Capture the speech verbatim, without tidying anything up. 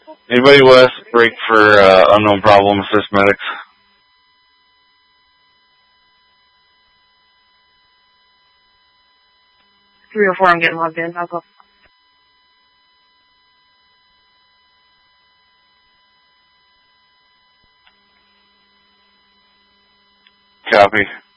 Anybody west, break for uh, unknown problem, assist medics. three oh four, I'm getting logged in. I'll go. Copy.